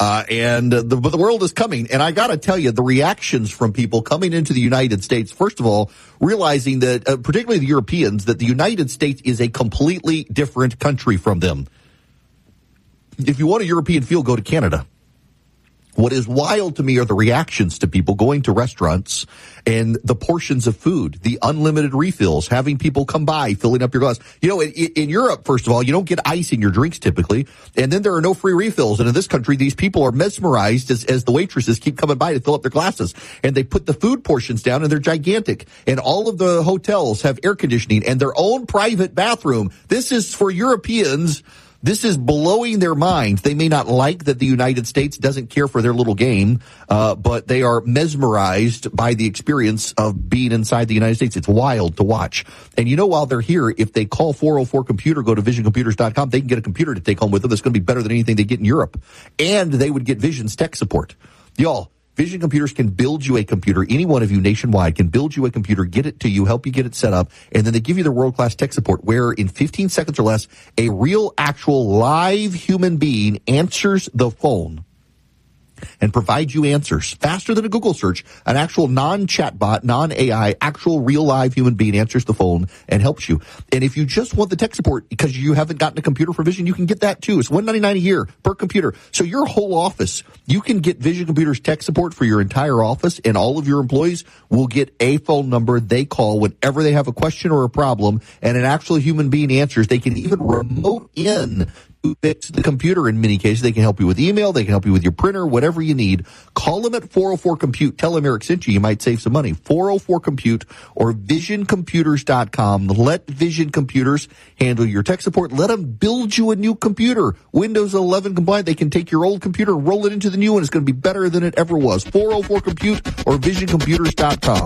But the world is coming. And I got to tell you, the reactions from people coming into the United States, first of all, realizing that, particularly the Europeans, that the United States is a completely different country from them. If you want a European feel, go to Canada. What is wild to me are the reactions to people going to restaurants and the portions of food, the unlimited refills, having people come by, filling up your glass. You know, in Europe, first of all, you don't get ice in your drinks typically, and then there are no free refills. And in this country, these people are mesmerized as the waitresses keep coming by to fill up their glasses. And they put the food portions down, and they're gigantic. And all of the hotels have air conditioning and their own private bathroom. This is for Europeans. This is blowing their minds. They may not like that the United States doesn't care for their little game, but they are mesmerized by the experience of being inside the United States. It's wild to watch. And you know, while they're here, if they call 404-COMPUTER, go to visioncomputers.com, they can get a computer to take home with them that's going to be better than anything they get in Europe. And they would get Vision's tech support. Y'all, Vision Computers can build you a computer. Any one of you nationwide can build you a computer, get it to you, help you get it set up, and then they give you their world-class tech support where in 15 seconds or less, a real, actual, live human being answers the phone and provides you answers faster than a Google search. An actual non-chatbot, non-AI, actual real live human being answers the phone and helps you. And if you just want the tech support because you haven't gotten a computer for Vision, you can get that too. It's $199 a year per computer. So your whole office, you can get Vision Computers tech support for your entire office, and all of your employees will get a phone number they call whenever they have a question or a problem, and an actual human being answers. They can even remote in to fix the computer in many cases. They can help you with email. They can help you with your printer, whatever you need. Call them at 404-COMPUTE. Tell them Eric sent you. You might save some money. 404-COMPUTE or visioncomputers.com. Let Vision Computers handle your tech support. Let them build you a new computer. Windows 11 compliant. They can take your old computer, roll it into the new one. It's going to be better than it ever was. 404-COMPUTE or visioncomputers.com.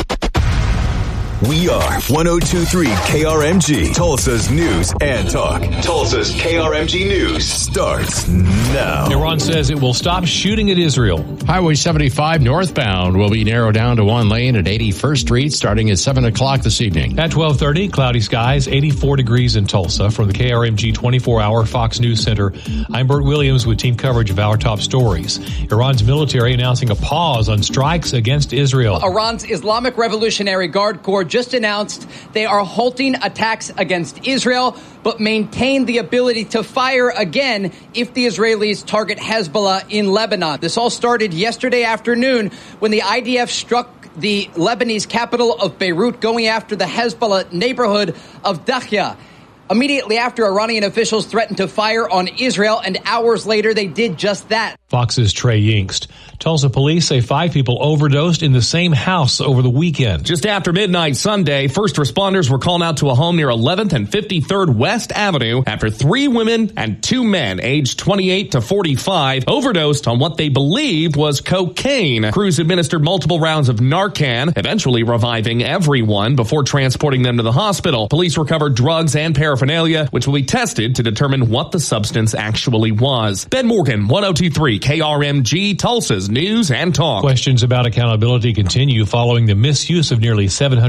We are 102.3 KRMG, Tulsa's news and talk. Tulsa's KRMG News starts now. Iran says it will stop shooting at Israel. Highway 75 northbound will be narrowed down to one lane at 81st Street starting at 7 o'clock this evening. At 12:30, cloudy skies, 84 degrees in Tulsa. From the KRMG 24-hour Fox News Center, I'm Bert Williams with team coverage of our top stories. Iran's military announcing a pause on strikes against Israel. Iran's Islamic Revolutionary Guard Corps just announced they are halting attacks against Israel, but maintain the ability to fire again if the Israelis target Hezbollah in Lebanon. This all started yesterday afternoon when the IDF struck the Lebanese capital of Beirut, going after the Hezbollah neighborhood of Dakhya. Immediately after, Iranian officials threatened to fire on Israel, and hours later, they did just that. Fox's Trey Yingst. Tulsa police say 5 people overdosed in the same house over the weekend. Just after midnight Sunday, first responders were called out to a home near 11th and 53rd West Avenue after 3 women and 2 men aged 28 to 45 overdosed on what they believed was cocaine. Crews administered multiple rounds of Narcan, eventually reviving everyone before transporting them to the hospital. Police recovered drugs and paraphernalia, which will be tested to determine what the substance actually was. Ben Morgan, 102.3 KRMG, Tulsa's news and talk. Questions about accountability continue following the misuse of nearly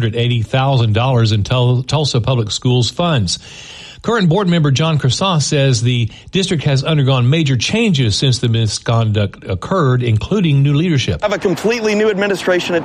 $780,000 in Tulsa Public Schools funds. Current board member John Croissant says the district has undergone major changes since the misconduct occurred, including new leadership. I have a completely new administration at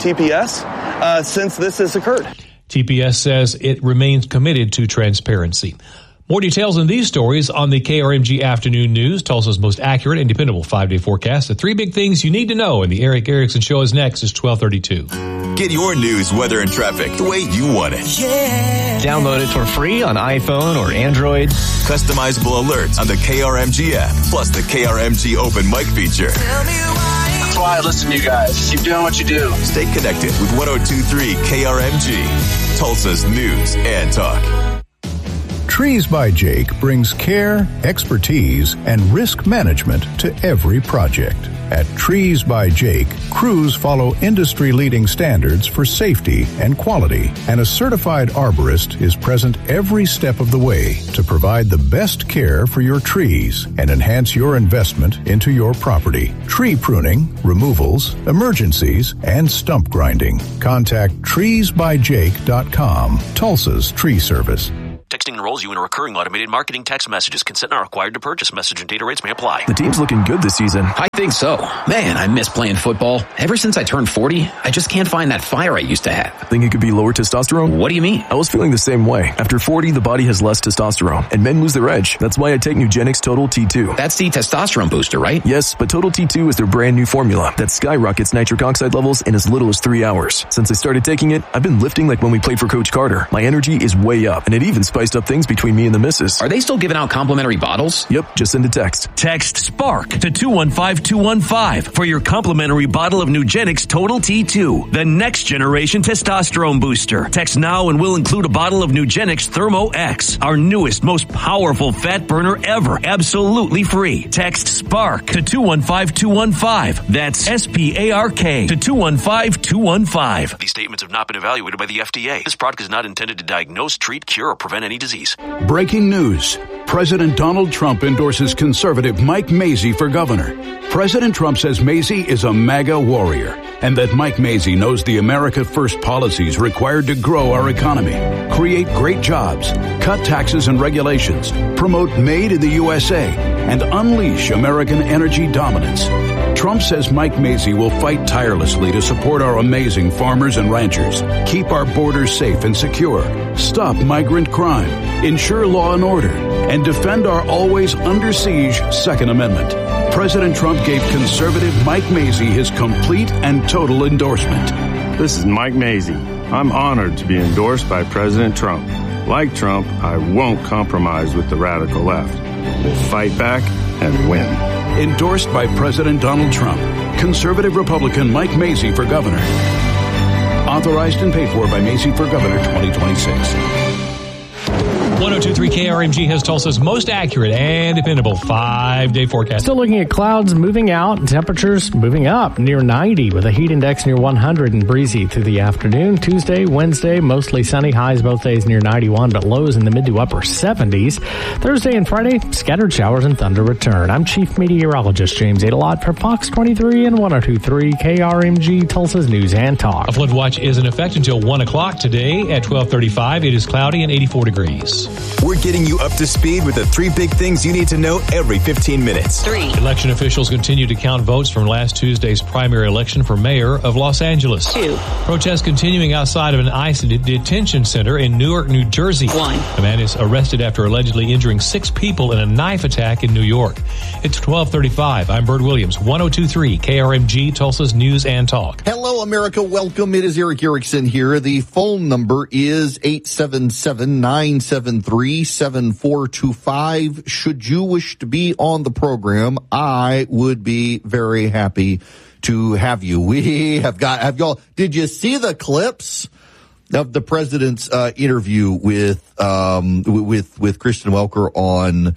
TPS since this has occurred. TPS says it remains committed to transparency. More details on these stories on the KRMG Afternoon News, Tulsa's most accurate and dependable 5-day forecast. The 3 big things you need to know, and the Eric Erickson Show is next. It's 12:32. Get your news, weather, and traffic the way you want it. Yeah. Download it for free on iPhone or Android. Customizable alerts on the KRMG app, plus the KRMG Open Mic feature. Tell me why. That's why I listen to you guys. Keep doing what you do. Stay connected with 102.3 KRMG, Tulsa's news and talk. Trees by Jake brings care, expertise, and risk management to every project. At Trees by Jake, crews follow industry-leading standards for safety and quality, and a certified arborist is present every step of the way to provide the best care for your trees and enhance your investment into your property. Tree pruning, removals, emergencies, and stump grinding. Contact treesbyjake.com, Tulsa's tree service. Texting enrolls you in a recurring automated marketing text messages. Consent not required to purchase. Message and data rates may apply. The team's looking good this season. I think so. Man, I miss playing football. Ever since I turned 40, I just can't find that fire I used to have. Think it could be lower testosterone? What do you mean? I was feeling the same way. After 40, the body has less testosterone, and men lose their edge. That's why I take Nugenix Total T2. That's the testosterone booster, right? Yes, but Total T2 is their brand new formula that skyrockets nitric oxide levels in as little as 3 hours. Since I started taking it, I've been lifting like when we played for Coach Carter. My energy is way up, and it even spiced up things between me and the missus. Are they still giving out complimentary bottles? Yep, just send a text. Text SPARK to 215-215 for your complimentary bottle of Nugenix Total T2, the next generation testosterone booster. Text now and we'll include a bottle of Nugenix Thermo X, our newest, most powerful fat burner ever, absolutely free. Text SPARK to 215-215. That's SPARK to 215-215. These statements have not been evaluated by the FDA. This product is not intended to diagnose, treat, cure, or prevent any disease. Breaking news. President Donald Trump endorses conservative Mike Mazzei for governor. President Trump says Mazzei is a MAGA warrior and that Mike Mazzei knows the America First policies required to grow our economy, create great jobs, cut taxes and regulations, promote Made in the USA, and unleash American energy dominance. Trump says Mike Mazzei will fight tirelessly to support our amazing farmers and ranchers, keep our borders safe and secure, stop migrant crime, ensure law and order, and defend our always under siege Second Amendment. President Trump gave conservative Mike Mazzei his complete and total endorsement. This is Mike Mazzei. I'm honored to be endorsed by President Trump. Like Trump, I won't compromise with the radical left. We'll fight back and win. Endorsed by President Donald Trump. Conservative Republican Mike Mazzei for governor. Authorized and paid for by Mazzei for Governor 2026. 102.3 KRMG has Tulsa's most accurate and dependable 5-day forecast. Still looking at clouds moving out, temperatures moving up near 90 with a heat index near 100 and breezy through the afternoon. Tuesday, Wednesday, mostly sunny, highs both days near 91, but lows in the mid to upper 70s. Thursday and Friday, scattered showers and thunder return. I'm Chief Meteorologist James Adelot for Fox 23 and 102.3 KRMG, Tulsa's News and Talk. A flood watch is in effect until 1 o'clock today at 12:35. It is cloudy and 84 degrees. We're getting you up to speed with the 3 big things you need to know every 15 minutes. 3. Election officials continue to count votes from last Tuesday's primary election for mayor of Los Angeles. 2. Protests continuing outside of an ICE detention center in Newark, New Jersey. 1. A man is arrested after allegedly injuring 6 people in a knife attack in New York. It's 12:35. I'm Bert Williams, 102.3 KRMG, Tulsa's News and Talk. Hello, America. Welcome. It is Eric Erickson here. The phone number is 877-973-7425. Should you wish to be on the program, I would be very happy to have you. We have y'all. Did you see the clips of the president's interview with Kristen Welker on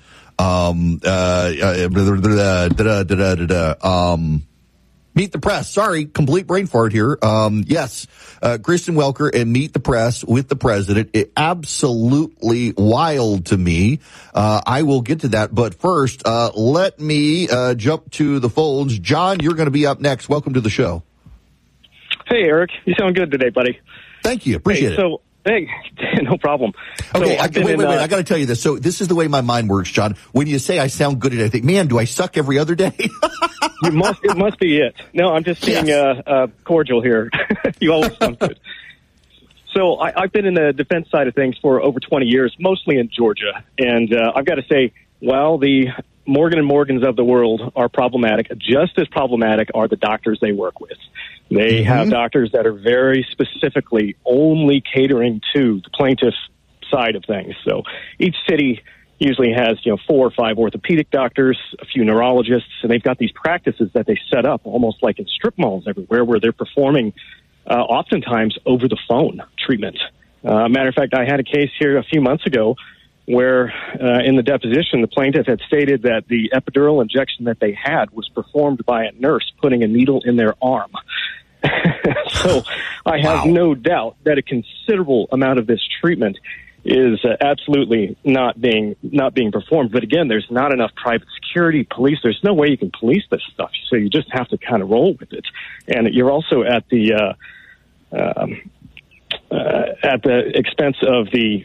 Meet the Press? Sorry, complete brain fart here. Yes, Kristen Welker and Meet the Press with the president. It absolutely wild to me. I will get to that, but first, let me jump to the phones. John, you're going to be up next. Welcome to the show. Hey, Eric. You sound good today, buddy. Thank you. Appreciate it. Hey, no problem. Okay, wait. I got to tell you this. So this is the way my mind works, John. When you say I sound good today, I think, man, do I suck every other day? It must be it. No, I'm just being cordial here. You always sound good. So I've been in the defense side of things for over 20 years, mostly in Georgia. And I've got to say, while the Morgan & Morgans of the world are problematic, just as problematic are the doctors they work with. They have doctors that are very specifically only catering to the plaintiff side of things. So each city usually has, 4 or 5 orthopedic doctors, a few neurologists, and they've got these practices that they set up almost like in strip malls everywhere where they're performing oftentimes over the phone treatment. Matter of fact, I had a case here a few months ago where in the deposition, the plaintiff had stated that the epidural injection that they had was performed by a nurse putting a needle in their arm. So I have no doubt that a considerable amount of this treatment is absolutely not being performed. But again, there's not enough private security, police. There's no way you can police this stuff. So you just have to kind of roll with it. And you're also at the at the expense of the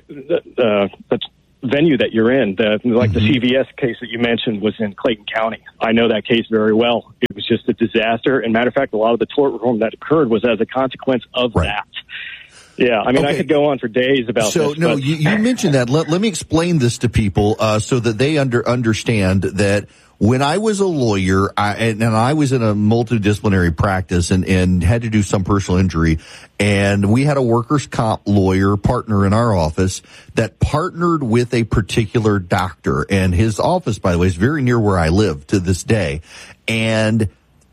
venue that you're in. The CVS case that you mentioned was in Clayton County. I know that case very well. It was just a disaster. And matter of fact, a lot of the tort reform that occurred was as a consequence of that. Yeah, I mean, I could go on for days about this. So, you mentioned that. Let me explain this to people so that they understand that when I was a lawyer, and I was in a multidisciplinary practice and had to do some personal injury, and we had a workers' comp lawyer partner in our office that partnered with a particular doctor. And his office, by the way, is very near where I live to this day. And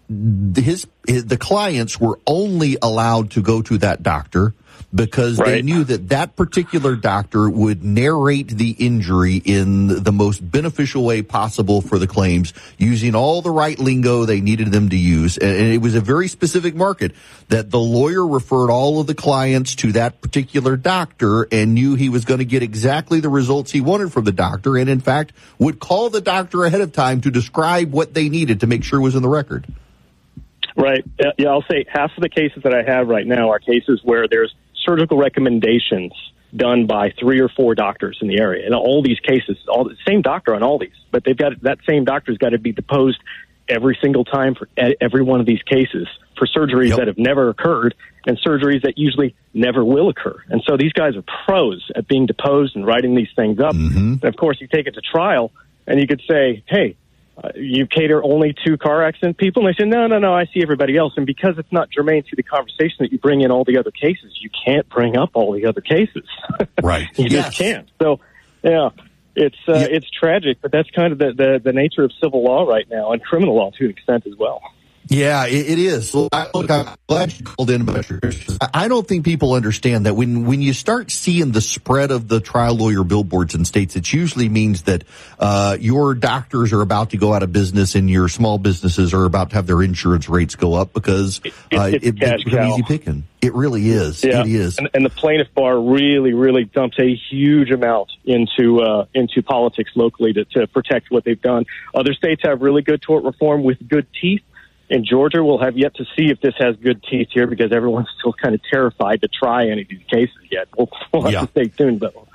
the clients were only allowed to go to that doctor because they knew that particular doctor would narrate the injury in the most beneficial way possible for the claims, using all the right lingo they needed them to use. And it was a very specific market that the lawyer referred all of the clients to that particular doctor and knew he was going to get exactly the results he wanted from the doctor, and in fact would call the doctor ahead of time to describe what they needed to make sure it was in the record. Right. Yeah, I'll say half of the cases that I have right now are cases where there's surgical recommendations done by 3 or 4 doctors in the area. And all these cases, all the same doctor on all these, but that same doctor's got to be deposed every single time for every one of these cases for surgeries that have never occurred and surgeries that usually never will occur. And so these guys are pros at being deposed and writing these things up. And of course, you take it to trial and you could say, hey, you cater only to car accident people? And they say, no, I see everybody else. And because it's not germane to the conversation that you bring in all the other cases, you can't bring up all the other cases. Right. You just can't. So, yeah, it's tragic, but that's kind of the nature of civil law right now, and criminal law to an extent as well. Yeah, it is. Look, I'm glad you called in about your issues. I don't think people understand that when you start seeing the spread of the trial lawyer billboards in states, it usually means that your doctors are about to go out of business and your small businesses are about to have their insurance rates go up because it's easy picking. It really is. Yeah. It is. And the plaintiff bar really dumps a huge amount into politics locally to protect what they've done. Other states have really good tort reform with good teeth. In Georgia, we'll have yet to see if this has good teeth here because everyone's still kind of terrified to try any of these cases yet. We'll have to stay tuned, though.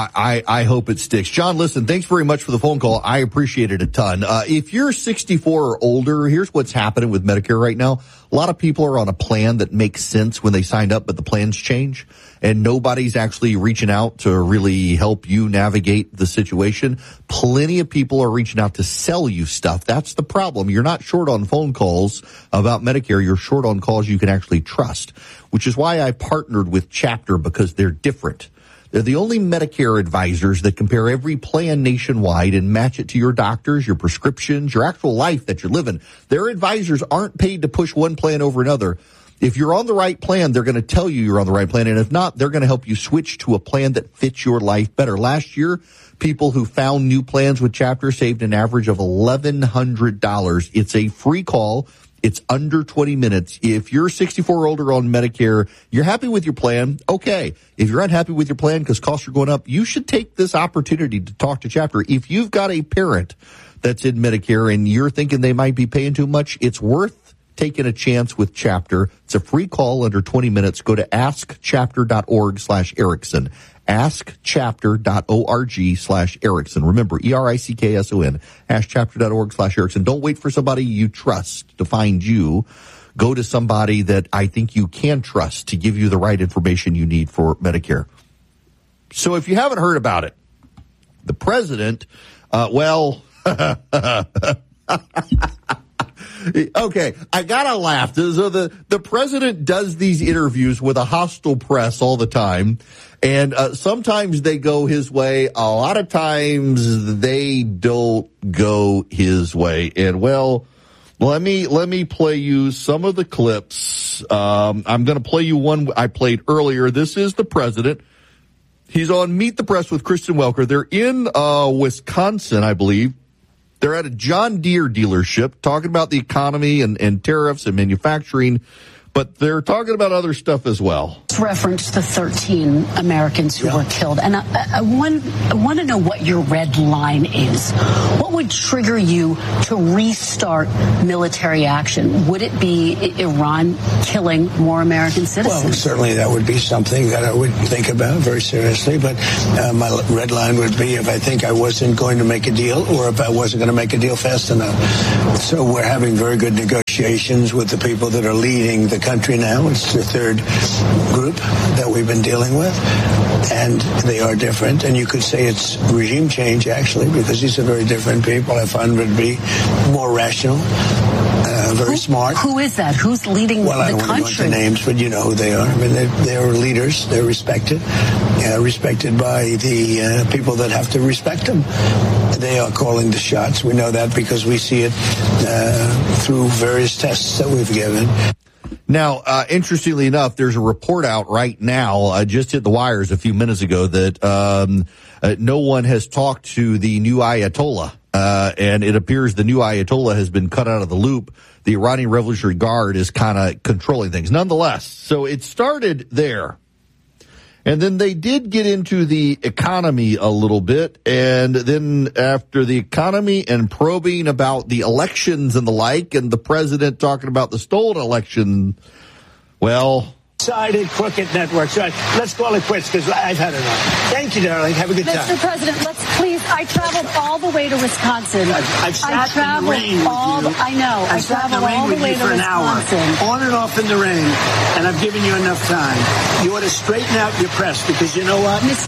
I hope it sticks. John, listen, thanks very much for the phone call. I appreciate it a ton. If you're 64 or older, here's what's happening with Medicare right now. A lot of people are on a plan that makes sense when they signed up, but the plans change, and nobody's actually reaching out to really help you navigate the situation. Plenty of people are reaching out to sell you stuff. That's the problem. You're not short on phone calls about Medicare. You're short on calls you can actually trust, which is why I partnered with Chapter, because they're different. They're the only Medicare advisors that compare every plan nationwide and match it to your doctors, your prescriptions, your actual life that you're living. Their advisors aren't paid to push one plan over another. If you're on the right plan, they're going to tell you you're on the right plan. And if not, they're going to help you switch to a plan that fits your life better. Last year, people who found new plans with Chapter saved an average of $1,100. It's a free call. It's under 20 minutes. If you're 64 or older on Medicare, you're happy with your plan, okay. If you're unhappy with your plan because costs are going up, you should take this opportunity to talk to Chapter. If you've got a parent that's in Medicare and you're thinking they might be paying too much, it's worth taking a chance with Chapter. It's a free call under 20 minutes. Go to askchapter.org/Erickson. askchapter.org/Erickson. Remember, ERICKSON, askchapter.org/Erickson. Don't wait for somebody you trust to find you. Go to somebody that I think you can trust to give you the right information you need for Medicare. So if you haven't heard about it, the president, okay, I gotta laugh. So the president does these interviews with a hostile press all the time, and sometimes they go his way. A lot of times they don't go his way. And let me play you some of the clips. I'm going to play you one I played earlier. This is the president. He's on Meet the Press with Kristen Welker. They're in Wisconsin, I believe. They're at a John Deere dealership talking about the economy and tariffs and manufacturing, but they're talking about other stuff as well. referenced the 13 Americans who were killed, and I want to know what your red line is. What would trigger you to restart military action? Would it be Iran killing more American citizens? Well, certainly that would be something that I would think about very seriously, but my red line would be if I think I wasn't going to make a deal or if I wasn't going to make a deal fast enough. So we're having very good negotiations with the people that are leading the country now. It's the third group that we've been dealing with, and they are different. And you could say it's regime change, actually, because these are very different people. I find them to be more rational, very smart. Who is that? Who's leading the country? Well, I don't want to go into names, but you know who they are. I mean, they're leaders. They're respected, respected by the people that have to respect them. They are calling the shots. We know that because we see it through various tests that we've given. Now, interestingly enough, there's a report out right now, just hit the wires a few minutes ago, that no one has talked to the new Ayatollah, and it appears the new Ayatollah has been cut out of the loop. The Iranian Revolutionary Guard is kind of controlling things. Nonetheless, so it started there. And then they did get into the economy a little bit, and then after the economy and probing about the elections and the like, and the president talking about the stolen election, well... Sided crooked networks. Right. Let's call it quits because I've had enough. Thank you, darling. Have a good time. Mr. President, let's please. I traveled all the way to Wisconsin. I've sat in the rain with you. I know. I traveled all the way to Wisconsin. Hour, on and off in the rain, and I've given you enough time. You ought to straighten out your press because you know what?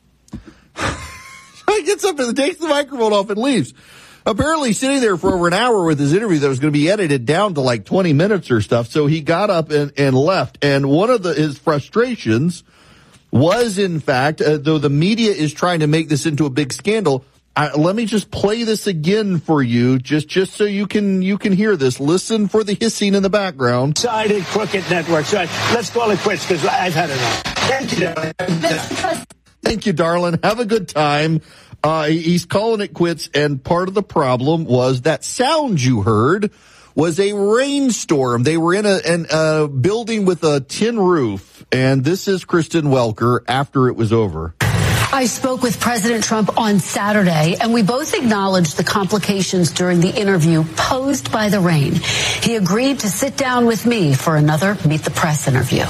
He gets up and takes the microphone off and leaves. Apparently sitting there for over an hour with his interview that was going to be edited down to like 20 minutes or stuff. So he got up and left. And one of his frustrations was, in fact, though the media is trying to make this into a big scandal, let me just play this again for you, just so you can hear this. Listen for the hissing in the background. Sided crooked networks. Right. Let's call it quits because I've had enough. Thank you, darling. Thank you, darling. Have a good time. He's calling it quits, and part of the problem was that sound you heard was a rainstorm. They were in a building with a tin roof, and this is Kristen Welker after it was over. I spoke with President Trump on Saturday, and we both acknowledged the complications during the interview posed by the rain. He agreed to sit down with me for another Meet the Press interview.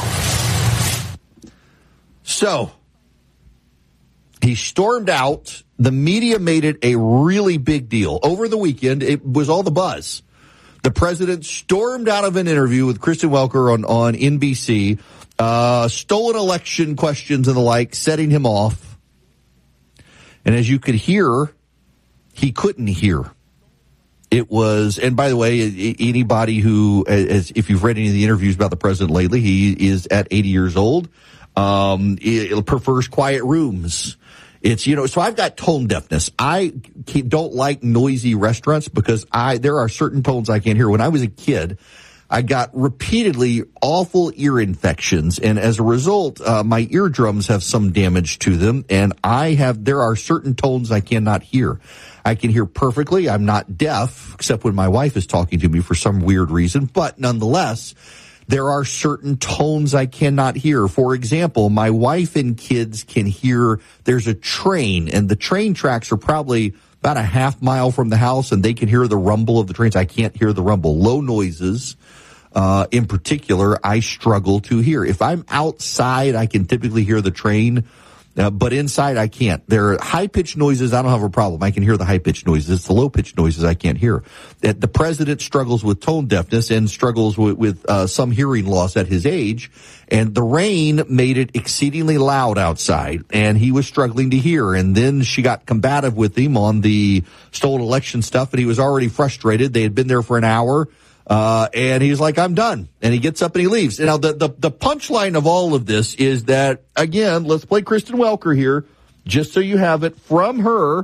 So, he stormed out. The media made it a really big deal. Over the weekend, it was all the buzz. The president stormed out of an interview with Kristen Welker on NBC, stolen election questions and the like, setting him off. And as you could hear, he couldn't hear. It was, and by the way, anybody who, if you've read any of the interviews about the president lately, he is at 80 years old. He prefers quiet rooms. It's, so I've got tone deafness. I don't like noisy restaurants because there are certain tones I can't hear. When I was a kid, I got repeatedly awful ear infections, and as a result, my eardrums have some damage to them, and there are certain tones I cannot hear. I can hear perfectly. I'm not deaf, except when my wife is talking to me for some weird reason, but nonetheless, there are certain tones I cannot hear. For example, my wife and kids can hear there's a train, and the train tracks are probably about a half mile from the house, and they can hear the rumble of the trains. I can't hear the rumble. Low noises, in particular, I struggle to hear. If I'm outside, I can typically hear the train, but inside I can't. There are high-pitched noises. I don't have a problem. I can hear the high-pitched noises. It's the low-pitched noises I can't hear. The president struggles with tone deafness and struggles with some hearing loss at his age, and the rain made it exceedingly loud outside, and he was struggling to hear. And then she got combative with him on the stolen election stuff, and he was already frustrated. They had been there for an hour. And he's like, I'm done. And he gets up and he leaves. Now, the punchline of all of this is that, again, let's play Kristen Welker here, just so you have it from her.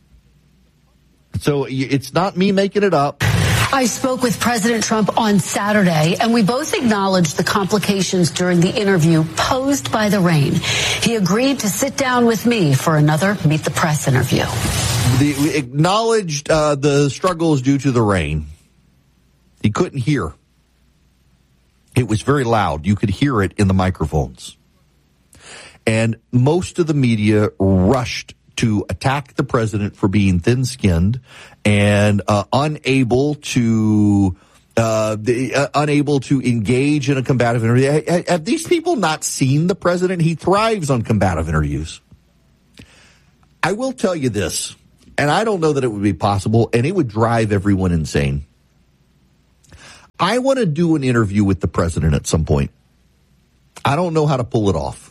So it's not me making it up. I spoke with President Trump on Saturday, and we both acknowledged the complications during the interview posed by the rain. He agreed to sit down with me for another Meet the Press interview. We acknowledged the struggles due to the rain. He couldn't hear. It was very loud. You could hear it in the microphones. And most of the media rushed to attack the president for being thin-skinned and unable to engage in a combative interview. Have these people not seen the president? He thrives on combative interviews. I will tell you this, and I don't know that it would be possible, and it would drive everyone insane. I want to do an interview with the president at some point. I don't know how to pull it off.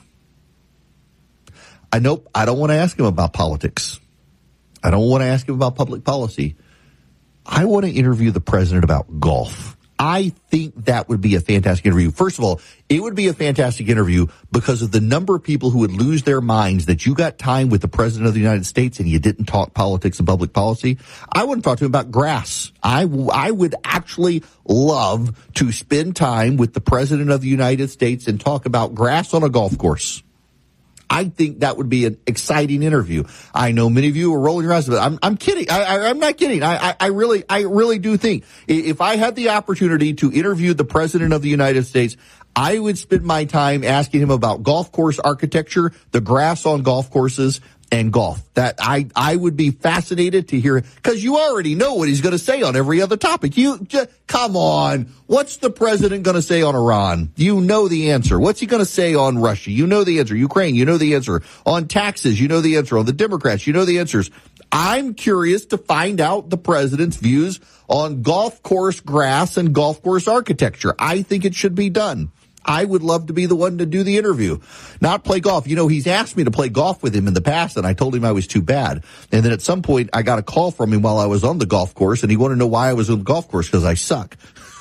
I don't want to ask him about politics. I don't want to ask him about public policy. I want to interview the president about golf. I think that would be a fantastic interview. First of all, it would be a fantastic interview because of the number of people who would lose their minds that you got time with the president of the United States and you didn't talk politics and public policy. I wouldn't talk to him about grass. I would actually love to spend time with the president of the United States and talk about grass on a golf course. I think that would be an exciting interview. I know many of you are rolling your eyes, but I'm kidding. I'm not kidding. I really do think if I had the opportunity to interview the president of the United States, I would spend my time asking him about golf course architecture, the grass on golf courses, and golf. That I would be fascinated to hear, because you already know what he's going to say on every other topic. Come on. What's the president going to say on Iran? You know the answer. What's he going to say on Russia? You know the answer. Ukraine, you know the answer. On taxes, you know the answer. On the Democrats, you know the answers. I'm curious to find out the president's views on golf course grass and golf course architecture. I think it should be done. I would love to be the one to do the interview, not play golf. You know, he's asked me to play golf with him in the past, and I told him I was too bad. And then at some point, I got a call from him while I was on the golf course, and he wanted to know why I was on the golf course, because I suck.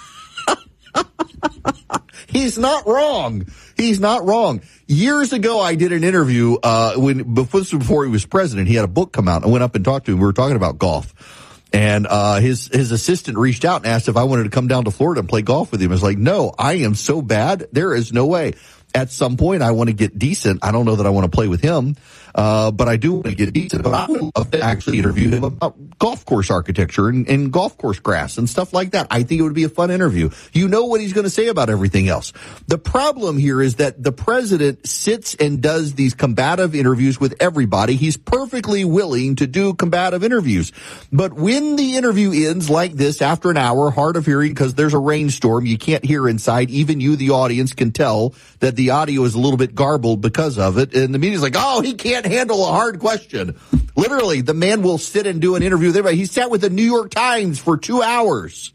He's not wrong. He's not wrong. Years ago, I did an interview before he was president. He had a book come out. I went up and talked to him. We were talking about golf. And his assistant reached out and asked if I wanted to come down to Florida and play golf with him. I was like, no, I am so bad. There is no way. At some point, I want to get decent. I don't know that I want to play with him, but I do want to get decent. But I would love to actually interview him about golf course architecture and golf course grass and stuff like that. I think it would be a fun interview. You know what he's going to say about everything else. The problem here is that the president sits and does these combative interviews with everybody. He's perfectly willing to do combative interviews. But when the interview ends like this after an hour, hard of hearing because there's a rainstorm, you can't hear inside. Even you, the audience, can tell that the audio is a little bit garbled because of it. And the media's like, oh, he can't handle a hard question. Literally, the man will sit and do an interview with everybody. He sat with the New York Times for 2 hours.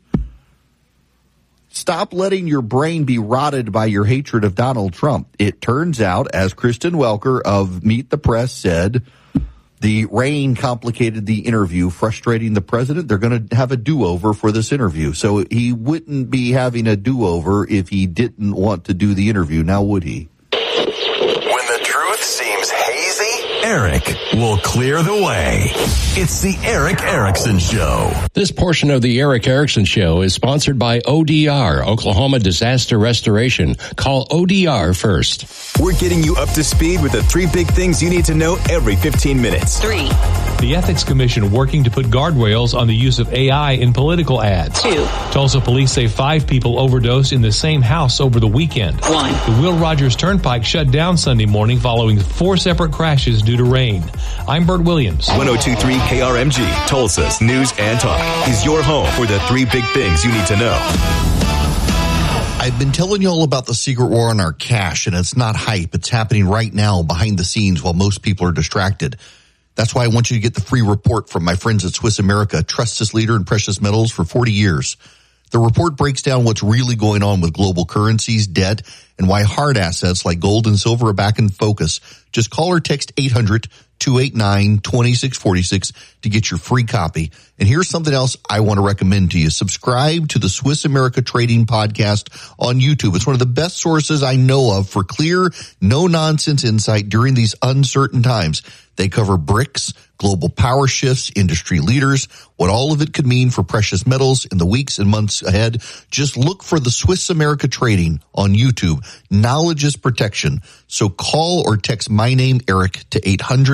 Stop letting your brain be rotted by your hatred of Donald Trump. It turns out, as Kristen Welker of Meet the Press said, the rain complicated the interview, frustrating the president. They're going to have a do-over for this interview. So he wouldn't be having a do-over if he didn't want to do the interview, now would he? When the truth seems hazy, Eric will clear the way. It's the Eric Erickson Show. This portion of the Eric Erickson Show is sponsored by ODR, Oklahoma Disaster Restoration. Call ODR first. We're getting you up to speed with the 3 big things you need to know every 15 minutes. 3. The Ethics Commission working to put guardrails on the use of AI in political ads. 2. Tulsa police say 5 people overdosed in the same house over the weekend. 1. The Will Rogers Turnpike shut down Sunday morning following 4 separate crashes due to rain. I'm Bert Williams. 102.3 KRMG, Tulsa's News and Talk, is your home for the 3 big things you need to know. I've been telling you all about the secret war on our cash, and it's not hype. It's happening right now behind the scenes while most people are distracted. That's why I want you to get the free report from my friends at Swiss America, trusted leader in precious metals for 40 years. The report breaks down what's really going on with global currencies, debt, and why hard assets like gold and silver are back in focus. Just call or text 800-289-2646 to get your free copy. And here's something else I want to recommend to you. Subscribe to the Swiss America Trading Podcast on YouTube. It's one of the best sources I know of for clear, no-nonsense insight during these uncertain times. They cover BRICS, global power shifts, industry leaders, what all of it could mean for precious metals in the weeks and months ahead. Just look for the Swiss America Trading on YouTube. Knowledge is protection. So call or text my name, Eric, to 800-289-2646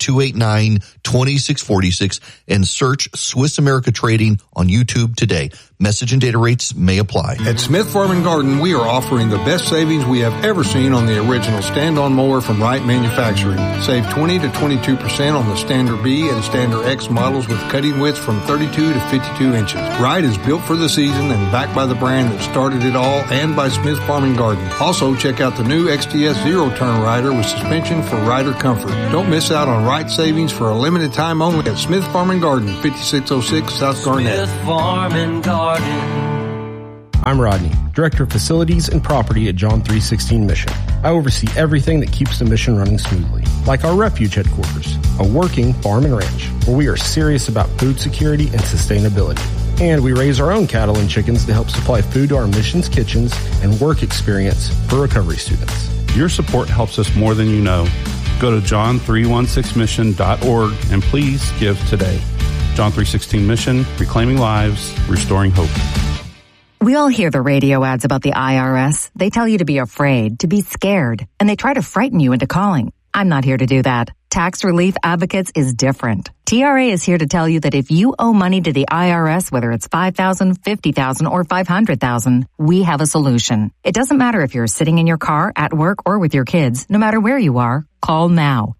888-289-2646 and search Swiss America Trading on YouTube today. Message and data rates may apply. At Smith Farm & Garden, we are offering the best savings we have ever seen on the original stand-on mower from Wright Manufacturing. Save 20 to 22% on the Standard B and Standard X models with cutting widths from 32 to 52 inches. Wright is built for the season and backed by the brand that started it all and by Smith Farm & Garden. Also, check out the new XTS Zero-Turn Rider with suspension for rider comfort. Don't miss out on Wright savings for a limited time only at Smith Farm & Garden, 5606 South Garnett. Smith Farm & Garden. I'm Rodney, Director of Facilities and Property at John 316 Mission. I oversee everything that keeps the mission running smoothly, like our refuge headquarters, a working farm and ranch, where we are serious about food security and sustainability. And we raise our own cattle and chickens to help supply food to our missions kitchens and work experience for recovery students. Your support helps us more than you know. Go to john316mission.org and please give today. John 316 Mission, reclaiming lives, restoring hope. We all hear the radio ads about the IRS. They tell you to be afraid, to be scared, and they try to frighten you into calling. I'm not here to do that. Tax Relief Advocates is different. TRA is here to tell you that if you owe money to the IRS, whether it's $5,000, $50,000, or $500,000, we have a solution. It doesn't matter if you're sitting in your car, at work, or with your kids. No matter where you are, call now.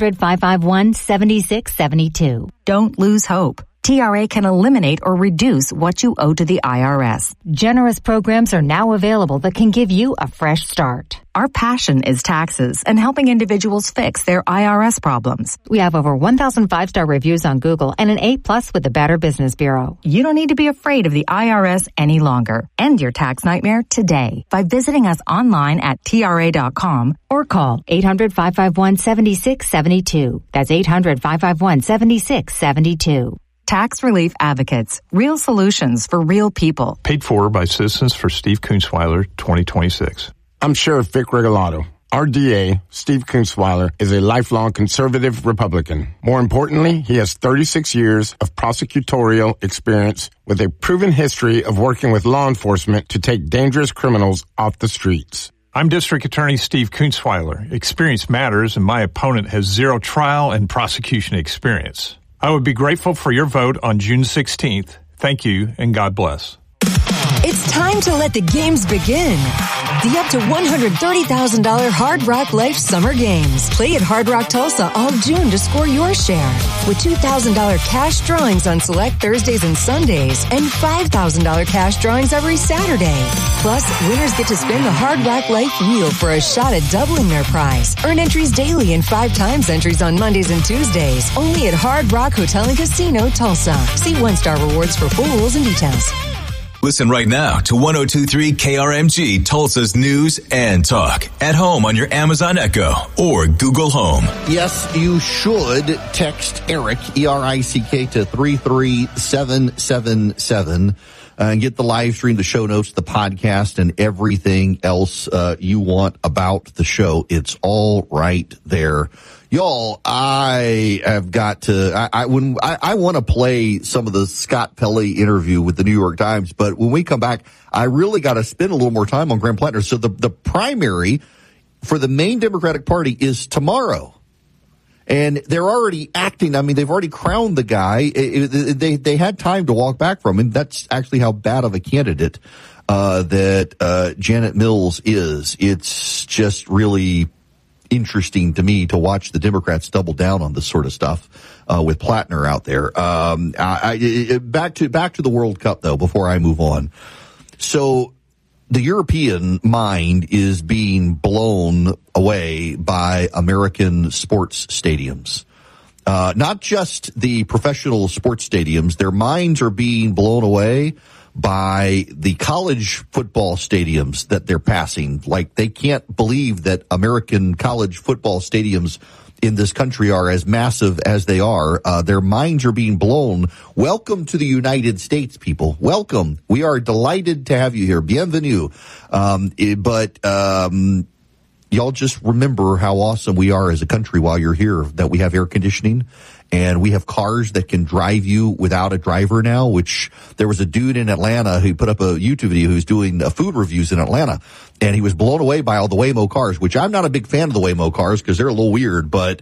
800-551-7672. Don't lose hope. TRA can eliminate or reduce what you owe to the IRS. Generous programs are now available that can give you a fresh start. Our passion is taxes and helping individuals fix their IRS problems. We have over 1,000 5-star reviews on Google and an A+ with the Better Business Bureau. You don't need to be afraid of the IRS any longer. End your tax nightmare today by visiting us online at TRA.com or call 800-551-7672. That's 800-551-7672. Tax Relief Advocates. Real solutions for real people. Paid for by Citizens for Steve Kunzweiler, 2026. I'm Sheriff Vic Regalado. Our DA, Steve Kunzweiler, is a lifelong conservative Republican. More importantly, he has 36 years of prosecutorial experience with a proven history of working with law enforcement to take dangerous criminals off the streets. I'm District Attorney Steve Kunzweiler. Experience matters, and my opponent has zero trial and prosecution experience. I would be grateful for your vote on June 16th. Thank you, and God bless. It's time to let the games begin. The up to $130,000 Hard Rock Life Summer Games. Play at Hard Rock Tulsa all June to score your share. With $2,000 cash drawings on select Thursdays and Sundays, and $5,000 cash drawings every Saturday. Plus, winners get to spin the Hard Rock Life Wheel for a shot at doubling their prize. Earn entries daily and 5 times entries on Mondays and Tuesdays. Only at Hard Rock Hotel and Casino, Tulsa. See One Star Rewards for full rules and details. Listen right now to 102.3 KRMG, Tulsa's news and talk. At home on your Amazon Echo or Google Home. Yes, you should text Eric, E-R-I-C-K, to 33777 and get the live stream, the show notes, the podcast, and everything else you want about the show. It's all right there. Y'all, I have got to, I want to play some of the Scott Pelley interview with the New York Times, but when we come back, I really got to spend a little more time on Graham Plattner. So the primary for the main Democratic Party is tomorrow. And they're already acting. I mean, they've already crowned the guy. They had time to walk back from him. That's actually how bad of a candidate, that, Janet Mills is. It's just really interesting to me to watch the Democrats double down on this sort of stuff, with Plattner out there. Back to the World Cup though, before I move on. So the European mind is being blown away by American sports stadiums. Not just the professional sports stadiums. Their minds are being blown away by the college football stadiums that they're passing. Like, they can't believe that American college football stadiums in this country are as massive as they are. Their minds are being blown. Welcome to the United States, people. Welcome. We are delighted to have you here. Bienvenue. But y'all just remember how awesome we are as a country while you're here, that we have air conditioning and we have cars that can drive you without a driver now, which there was a dude in Atlanta who put up a YouTube video who's doing food reviews in Atlanta, and he was blown away by all the Waymo cars, which I'm not a big fan of the Waymo cars because they're a little weird, but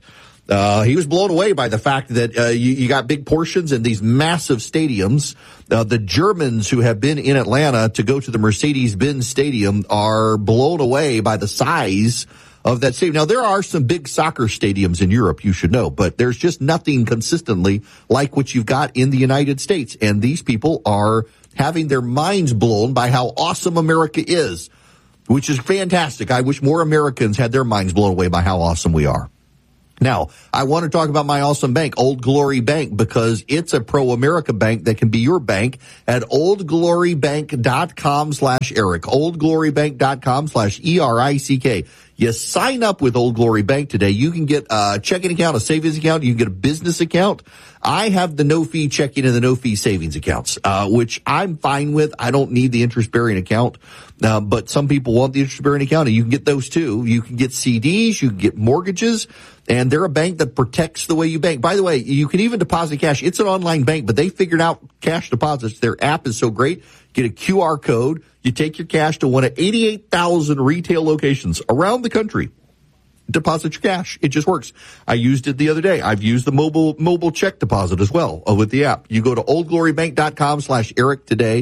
He was blown away by the fact that you got big portions in these massive stadiums. The Germans who have been in Atlanta to go to the Mercedes-Benz Stadium are blown away by the size of that stadium. Now, there are some big soccer stadiums in Europe, you should know, but there's just nothing consistently like what you've got in the United States. And these people are having their minds blown by how awesome America is, which is fantastic. I wish more Americans had their minds blown away by how awesome we are. Now, I want to talk about my awesome bank, Old Glory Bank, because it's a pro-America bank that can be your bank at oldglorybank.com/Eric, oldglorybank.com/ERICK. You sign up with Old Glory Bank today. You can get a checking account, a savings account. You can get a business account. I have the no-fee checking and the no-fee savings accounts, which I'm fine with. I don't need the interest-bearing account, but some people want the interest-bearing account, and you can get those too. You can get CDs, you can get mortgages, and they're a bank that protects the way you bank. By the way, you can even deposit cash. It's an online bank, but they figured out cash deposits. Their app is so great. Get a QR code. You take your cash to one of 88,000 retail locations around the country. Deposit your cash. It just works. I used it the other day. I've used the mobile check deposit as well with the app. You go to oldglorybank.com/Eric today,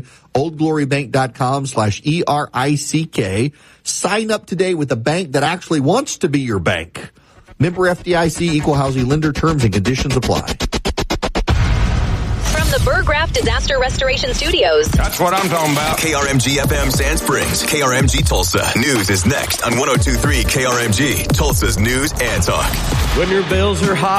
oldglorybank.com/ERICK. Sign up today with a bank that actually wants to be your bank. Member FDIC, equal housing lender, terms and conditions apply. From the Burgraff Disaster Restoration Studios. That's what I'm talking about. KRMG FM Sand Springs, KRMG Tulsa. News is next on 102.3 KRMG, Tulsa's News and Talk. When your bills are high.